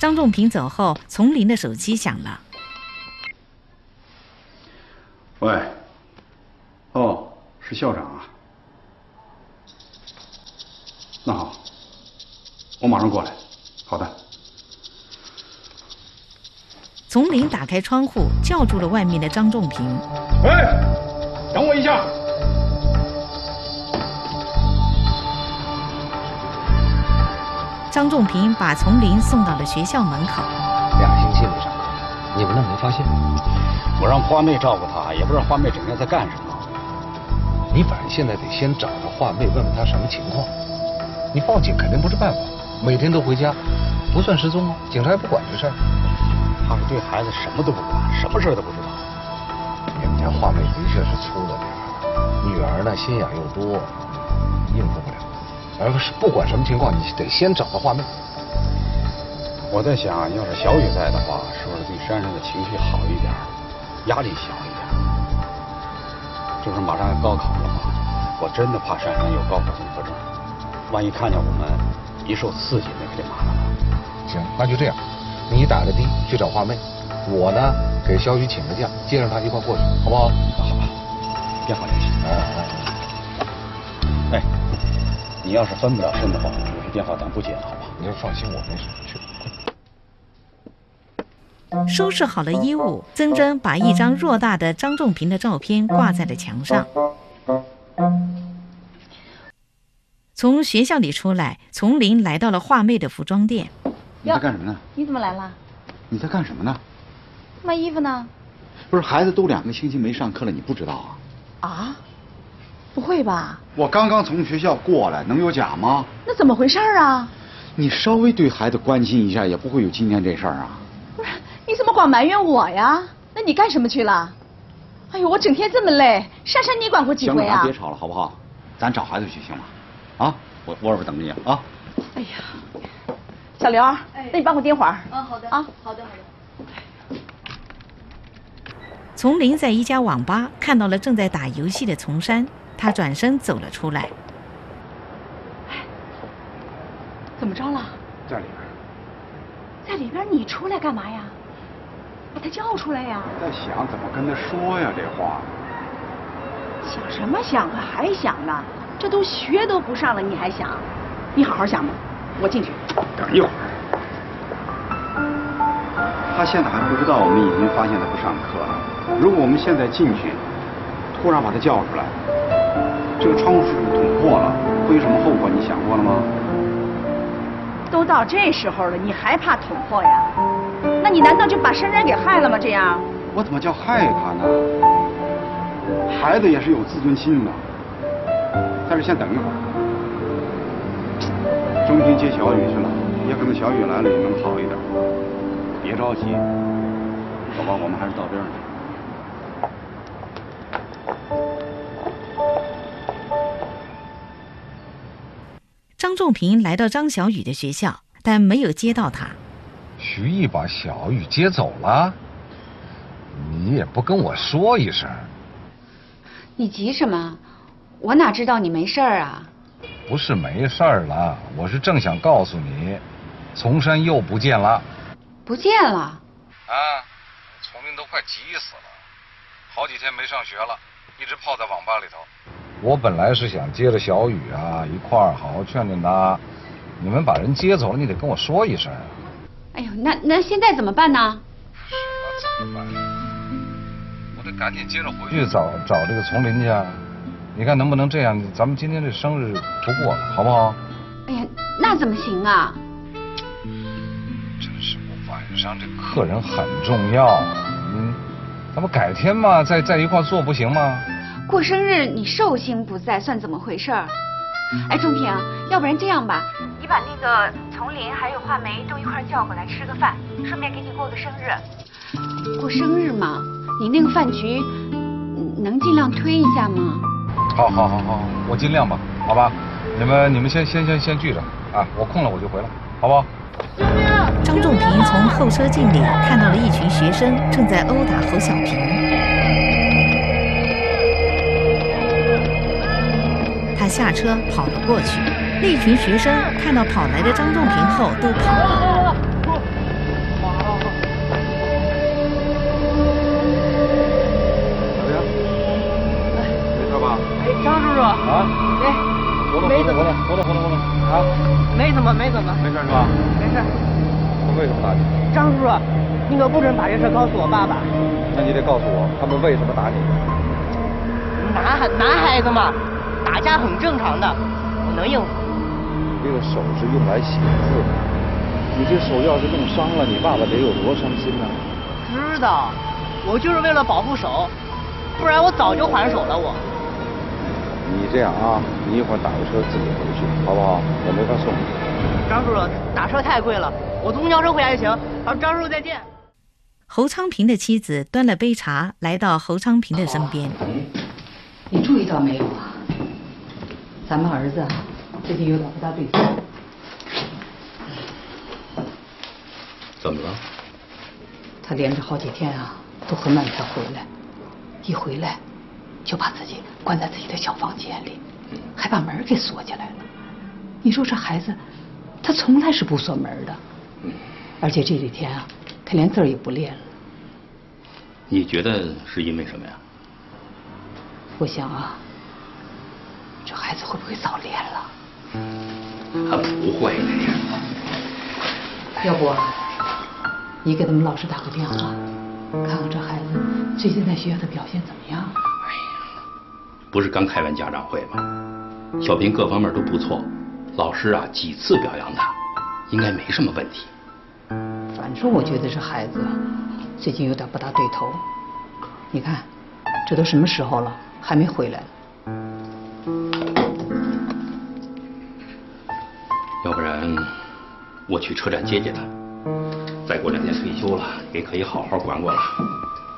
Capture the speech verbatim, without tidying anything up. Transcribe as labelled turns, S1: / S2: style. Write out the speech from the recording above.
S1: 张仲平走后，丛林的手机响了。
S2: 喂，哦，是校长啊。那好，我马上过来。好的。
S1: 丛林打开窗户，叫住了外面的张仲平。
S2: 喂，等我一下。
S1: 张仲平把丛林送到了学校门口。
S3: 俩星期没上课，你们都没发现？
S2: 我让花妹照顾他，也不知道花妹整天在干什么。
S3: 你反正现在得先找着花妹，问问她什么情况。你报警肯定不是办法，每天都回家，不算失踪啊，警察也不管这事儿。
S2: 他是对孩子什么都不管，什么事都不知道。
S3: 你们家花妹的确是粗了点儿，女儿呢心眼又多，应付不了。而是不管什么情况，你得先找到花妹。
S2: 我在想，要是小雨在的话，是不是对珊珊的情绪好一点，压力小一点？这不是马上要高考了吗？我真的怕珊珊有高考综合症，万一看见我们一受刺激，那可就麻烦了。
S3: 行，那就这样，你打个的去找花妹，我呢给小雨请个假，接上她一块过去，好不好？
S2: 好吧，电话联系。
S3: 哎哎
S2: 哎。哎，你要是分不了身的话，有些电话咱不接了，好吧？
S3: 你就放心，我没事，去。
S1: 收拾好了衣物，曾珍把一张偌大的张仲平的照片挂在了墙上。从学校里出来，丛林来到了画妹的服装店。
S2: 你在干什么呢？
S4: 你怎么来了？
S2: 你在干什么呢？
S4: 卖衣服呢？
S2: 不是，孩子都两个星期没上课了，你不知道啊？
S4: 啊？不会吧？
S2: 我刚刚从学校过来，能有假吗？
S4: 那怎么回事啊？
S2: 你稍微对孩子关心一下，也不会有今天这事儿啊。
S4: 不是，你怎么光埋怨我呀？那你干什么去了？哎呦，我整天这么累，珊珊你管过几回啊？
S2: 行了，别吵了，好不好？咱找孩子去行吗？啊，我我这边等着你啊。
S4: 哎呀，小刘，哎，那你帮我盯会儿。
S5: 啊，好的。
S4: 啊，
S5: 好的，好的。
S1: 丛林在一家网吧看到了正在打游戏的丛珊，他转身走了出来。
S4: 怎么着了？
S2: 在里边。
S4: 在里边，你出来干嘛呀？把他叫出来呀！
S2: 在想怎么跟他说呀，这话。
S4: 想什么想啊？还想呢？这都学都不上了，你还想？你好好想吧。我进去。
S2: 等一会儿。他现在还不知道我们已经发现他不上课了。如果我们现在进去，突然把他叫出来，这个窗户是不是捅破了？会有什么后果？你想过了吗？
S4: 都到这时候了，你还怕捅破呀？那你难道就把珊珊给害了吗？这样？
S2: 我怎么叫害他呢？孩子也是有自尊心的。但是先等一会儿。钟平接小雨去了，也可能小雨来了也能好一点。别着急，宝宝，我们还是到边上去。
S1: 张仲平来到张小雨的学校，但没有接到他。
S3: 徐毅把小雨接走了，你也不跟我说一声。
S5: 你急什么？我哪知道你没事儿啊？
S3: 不是没事儿了，我是正想告诉你，丛珊又不见了。
S5: 不见了？
S3: 啊，丛林都快急死了，好几天没上学了，一直泡在网吧里头。我本来是想接着小雨啊一块儿好好劝劝他，你们把人接走了，你得跟我说一声。
S5: 哎呦，那那现在怎么办呢？
S3: 什么怎么办？我得赶紧接着回去找找这个丛林去啊！你看能不能这样？咱们今天这生日不过了，好不好？
S5: 哎呀，那怎么行啊？
S3: 真是，我晚上这客人很重要，嗯，咱们改天嘛，再在一块做不行吗？
S5: 过生日你寿星不在，算怎么回事儿？哎，仲平，要不然这样吧，你把那个丛林还有画眉都一块叫过来吃个饭，顺便给你过个生日。过生日嘛，你那个饭局能尽量推一下吗？
S3: 好，好，好，好，我尽量吧，好吧？你们你们先先先先聚着啊，我空了我就回来，好不好？
S1: 张仲平从后车镜里看到了一群学生正在殴打侯小平。他下车跑了过去，那群学生看到跑来的张仲平后都跑了。
S6: 张叔叔
S3: 啊，
S6: 哎，没怎么，
S3: 活动活动活动啊，
S6: 没怎么没怎么，
S3: 没事是吧？
S6: 没事。
S3: 他为什么打你？
S6: 张叔叔，你可不准把这事告诉我爸爸。
S3: 那你得告诉我，他们为什么打你？
S6: 男孩男孩子嘛，打架很正常的，我能应付。
S3: 这个手是用来写字的，你这手要是弄伤了，你爸爸得有多伤心呢？
S6: 知道，我就是为了保护手，不然我早就还手了我。
S3: 你这样啊，你一会儿打个车自己回去，好不好？我没法送你。
S6: 张叔叔，打车太贵了，我坐公交车回来就行。好，张叔叔再见。
S1: 侯昌平的妻子端了杯茶来到侯昌平的身边。
S4: 你注意到没有啊？咱们儿子啊，最近有点不大对劲。
S2: 怎么了？
S4: 他连着好几天啊，都很晚才回来，一回来就把自己关在自己的小房间里，还把门给锁起来了。你说这孩子，他从来是不锁门的，而且这几天啊，他连字儿也不练了。
S2: 你觉得是因为什么呀？
S4: 我想啊，这孩子会不会早恋了？
S2: 他不会的呀。
S4: 要不，你给他们老师打个电话，看看这孩子最近在学校的表现怎么样？
S2: 哎呀，不是刚开完家长会吗？小平各方面都不错，老师啊几次表扬他，应该没什么问题。
S4: 反正我觉得这孩子最近有点不大对头。你看，这都什么时候了，还没回来呢。
S2: 要不然我去车站接接他，再过两天退休了，也可以好好管管了。